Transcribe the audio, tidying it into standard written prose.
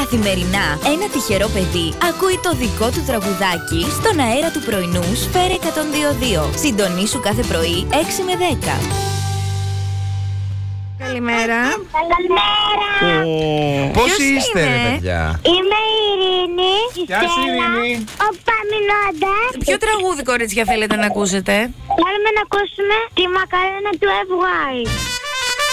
Καθημερινά, ένα τυχερό παιδί ακούει το δικό του τραγουδάκι στον αέρα του πρωινού Σφαίρα 102.2. Συντονίσου κάθε πρωί 6 με 10. Καλημέρα. Καλημέρα. Πώς είστε, ρε παιδιά? Είμαι η Ειρήνη. Γεια σου, Ειρήνη. Ο Παμινώντας. Ποιο τραγούδι, κορίτσια, θέλετε να ακούσετε? Θέλουμε να ακούσουμε τη μακαρένα του FY.